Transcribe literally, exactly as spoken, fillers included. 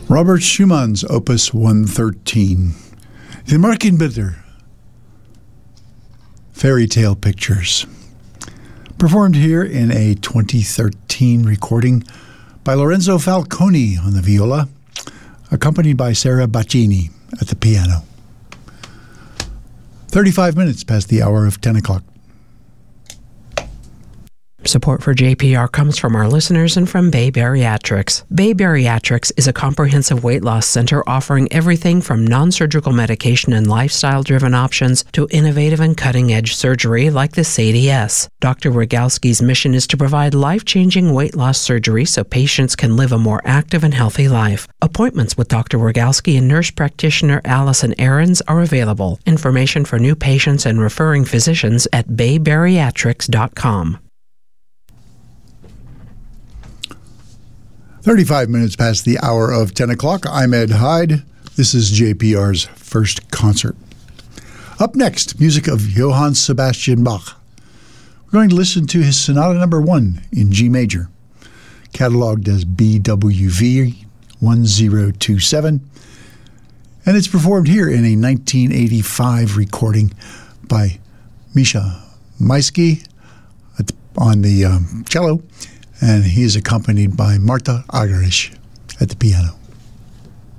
Robert Schumann's Opus one thirteen, The Märchenbilder, Fairy Tale Pictures, performed here in a twenty thirteen recording by Lorenzo Falconi on the viola, accompanied by Sarah Baccini at the piano. thirty-five minutes past the hour of ten o'clock. Support for J P R comes from our listeners and from Bay Bariatrics. Bay Bariatrics is a comprehensive weight loss center offering everything from non-surgical medication and lifestyle-driven options to innovative and cutting-edge surgery like the S A D S. Doctor Rogalski's mission is to provide life-changing weight loss surgery so patients can live a more active and healthy life. Appointments with Doctor Rogalski and nurse practitioner Allison Ahrens are available. Information for new patients and referring physicians at bay bariatrics dot com. thirty-five minutes past the hour of ten o'clock. I'm Ed Hyde. This is J P R's First Concert. Up next, music of Johann Sebastian Bach. We're going to listen to his Sonata Number One in G major, cataloged as B W V one zero two seven, and it's performed here in a nineteen eighty-five recording by Misha Maisky on the um, cello, and he is accompanied by Marta Agarish at the piano.